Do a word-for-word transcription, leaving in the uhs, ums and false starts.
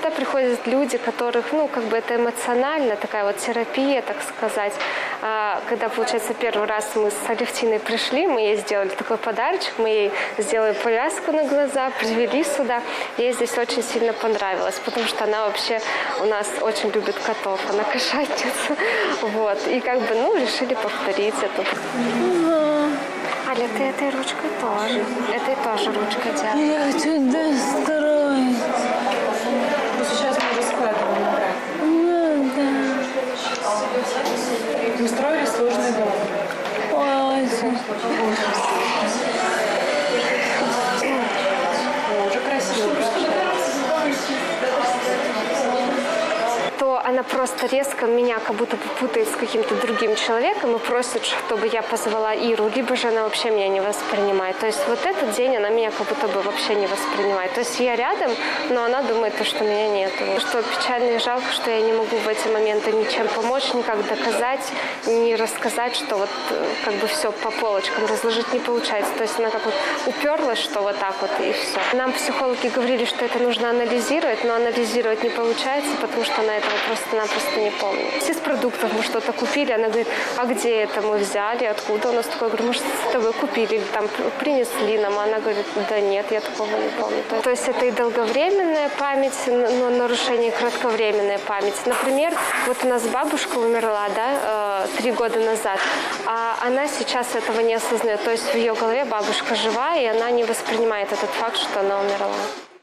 сюда приходят люди, которых, ну, как бы это эмоционально, такая вот терапия, так сказать. А, когда, получается, первый раз мы с Алевтиной пришли, мы ей сделали такой подарочек, мы ей сделали повязку на глаза, привели сюда. Ей здесь очень сильно понравилось, потому что она вообще у нас очень любит котов, она кошатница. Вот. И как бы, ну, решили повторить это. Аля, ты этой ручкой тоже. Этой тоже ручкой делаешь. Я туда строить. Сейчас мы раскладываем. Ну, да. Мы строили сложный дом. Очень. Уже красиво. То она просто резко меня как будто бы путает с каким-то другим человеком и просит, чтобы я позвала Иру, либо же она вообще меня не воспринимает. То есть вот этот день она меня как будто бы вообще не воспринимает. То есть я рядом, но она думает, что меня нет. Что печально и жалко, что я не могу в эти моменты ничем помочь, никак доказать, не рассказать, что вот как бы все по полочкам разложить не получается. То есть она как вот уперлась, что вот так вот и все. Нам психологи говорили, что это нужно анализировать, но анализировать не получается, потому что она этого просто-напросто не помнит. Из продуктов мы что-то купили, она говорит, а где это мы взяли, откуда у нас такое? Я говорю, может, с тобой купили, или там принесли нам. Она говорит, да нет, я такого не помню. То есть это и долговременная память, но нарушение и кратковременная память. Например, вот у нас бабушка умерла, да, три года назад, а она сейчас этого не осознает. То есть в ее голове бабушка жива, и она не воспринимает этот факт, что она умерла.